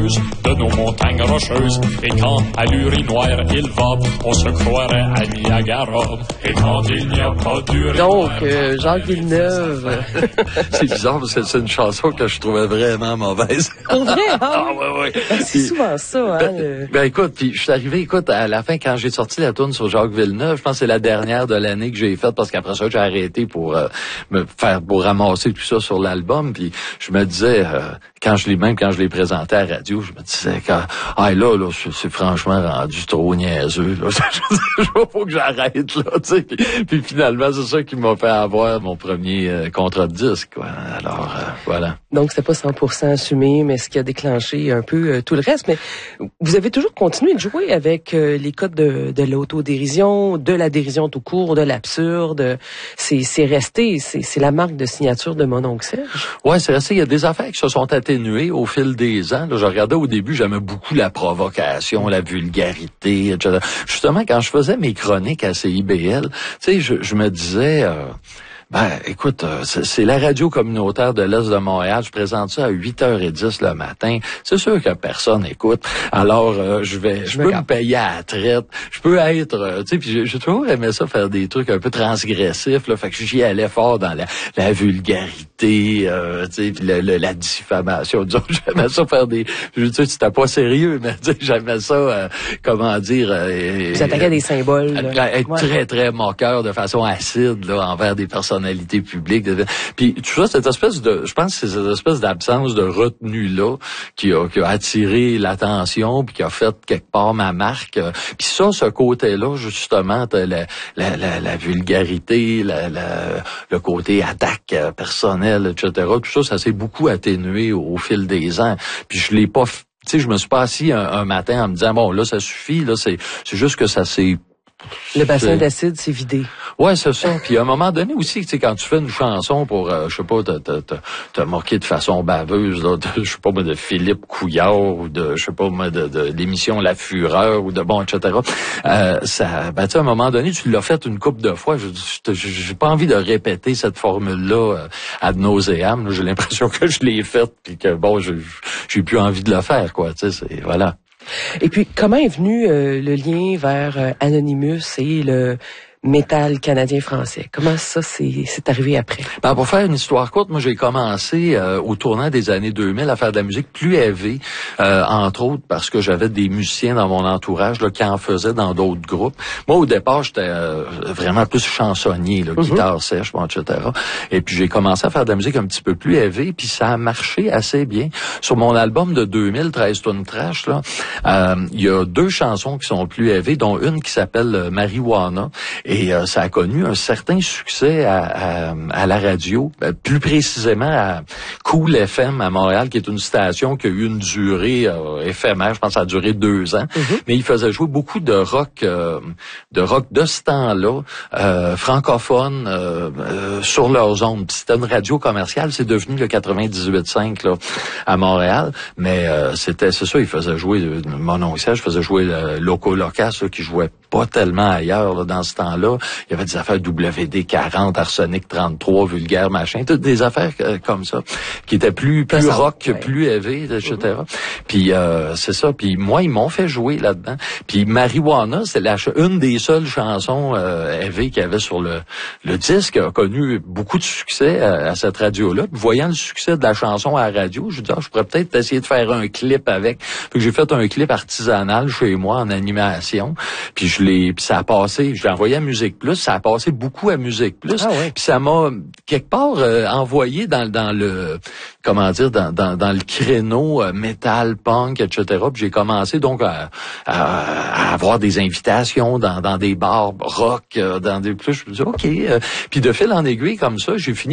fabuleuses de nos montagnes rocheuses. Et quand à l'urinoir il va, on se croirait à Niagara. Et quand il n'y a pas d'urinoir... Donc, Jacques Villeneuve. C'est bizarre parce que c'est une chanson que je trouvais vraiment mauvaise. Pour vrai, hein? Ah, ouais. C'est souvent ça, hein? Ben écoute, puis je suis arrivé, à la fin, quand j'ai sorti la tourne sur Jacques Villeneuve, je pense que c'est la dernière de l'année que j'ai faite parce qu'après ça, j'ai arrêté pour ramasser tout ça sur l'album. Puis je me disais, quand je l'ai présenté à la radio, je me disais là, c'est franchement rendu trop niaiseux. Là. Faut que j'arrête, là, tu sais. Puis finalement, c'est ça qui m'a fait avoir mon premier contrat de disque, quoi. Alors, voilà. Donc, c'était pas 100% assumé, mais ce qui a déclenché un peu tout le reste. Mais vous avez toujours continué de jouer avec les codes de l'autodérision, de la dérision tout court, de l'absurde. C'est resté, c'est la marque de signature de mon oncle Serge. Ouais, c'est resté. Il y a des affaires qui se sont atténuées au fil des ans. Là, je regardais au début, j'aimais beaucoup la provocation, la vulgarité, etc. Justement, quand je faisais mes chroniques à CIBL, tu sais, je me disais... écoute, c'est la radio communautaire de l'Est de Montréal. Je présente ça à 8h10 le matin. C'est sûr que personne écoute. Alors, je peux me payer à la traite. Je peux être, tu sais, puis j'ai toujours aimé ça, faire des trucs un peu transgressifs, là. Fait que j'y allais fort dans la vulgarité, tu sais, puis la diffamation. Disons, j'aimais ça faire tu sais, c'était pas sérieux, mais tu sais, j'aimais ça, comment dire... Vous attaquez des symboles. Être très, très moqueur de façon acide, là, envers des personnalités publiques. Puis tu vois, cette espèce de, je pense que c'est cette espèce d'absence de retenue-là qui a attiré l'attention puis qui a fait quelque part ma marque. Puis ça, ce côté-là, justement, la vulgarité, le côté attaque personnelle, etc. Tout ça s'est beaucoup atténué au fil des ans. Puis je l'ai pas, tu sais, je me suis pas assis un matin en me disant, bon, là, ça suffit, là, c'est juste que ça s'est... Le bassin d'acide s'est vidé. Ouais, c'est ça. Puis à un moment donné aussi, tu sais, quand tu fais une chanson pour, je sais pas, te moquer de façon baveuse, là, je sais pas moi, de Philippe Couillard ou de, je sais pas moi, de l'émission La Fureur ou de bon, etc. Ça, tu sais, à un moment donné, tu l'as fait une couple de fois. J'ai pas envie de répéter cette formule-là ad nauseam. J'ai l'impression que je l'ai faite puis que bon, j'ai plus envie de le faire, quoi. Tu sais, voilà. Et puis, comment est venu le lien vers Anonymous et le métal canadien-français? Comment ça c'est arrivé après? Pour faire une histoire courte, moi j'ai commencé au tournant des années 2000 à faire de la musique plus heavy, entre autres parce que j'avais des musiciens dans mon entourage là, qui en faisaient dans d'autres groupes. Moi au départ j'étais vraiment plus chansonnier, là, guitare sèche, bon, etc. Et puis j'ai commencé à faire de la musique un petit peu plus heavy, puis ça a marché assez bien. Sur mon album de 2000, 13 tonnes trash, là, il y a 2 chansons qui sont plus heavy, dont une qui s'appelle Marijuana. Et ça a connu un certain succès à la radio, plus précisément à Cool FM à Montréal, qui est une station qui a eu une durée éphémère, je pense que ça a duré 2 ans. Mais il faisait jouer beaucoup de rock de ce temps-là, francophone, sur leurs ondes. C'était une radio commerciale, c'est devenu le 98.5 là à Montréal. Mais c'est ça, il faisait jouer mon oncle Serge, faisait jouer Loco Locas, qui jouait pas tellement ailleurs là, dans ce temps-là. Il y avait des affaires WD-40, Arsenic 33, Vulgaire, machin, toutes des affaires comme ça, qui étaient plus rock, plus heavy, etc. Puis c'est ça. Puis moi, ils m'ont fait jouer là-dedans. Puis Marijuana, c'est une des seules chansons heavy qu'il y avait sur le disque, a connu beaucoup de succès à cette radio-là. Puis voyant le succès de la chanson à la radio, je me dis, je pourrais peut-être essayer de faire un clip avec. Fait que j'ai fait un clip artisanal chez moi en animation. Puis puis ça a passé, je l'ai envoyé à Musique Plus, ça a passé beaucoup à Musique Plus. Puis ça m'a quelque part envoyé dans le comment dire dans le créneau metal, punk, etc. Puis j'ai commencé donc à avoir des invitations dans des bars rock, dans des plus. Je me dis OK. Puis de fil en aiguille comme ça, j'ai fini